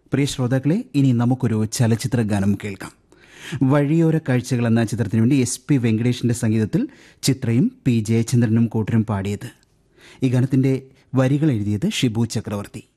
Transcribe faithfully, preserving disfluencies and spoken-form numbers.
പ്രിയ ശ്രോതാക്കളെ, ഇനി നമുക്കൊരു ചലച്ചിത്ര ഗാനം കേൾക്കാം. വഴിയോര കാഴ്ചകൾ എന്ന ചിത്രത്തിനു വേണ്ടി എസ് പി വെങ്കടേഷിൻ്റെ സംഗീതത്തിൽ ചിത്രയും പി ജയചന്ദ്രനും കൂട്ടരും പാടിയത്. ഈ ഗാനത്തിൻ്റെ വരികൾ എഴുതിയത് ഷിബു ചക്രവർത്തി.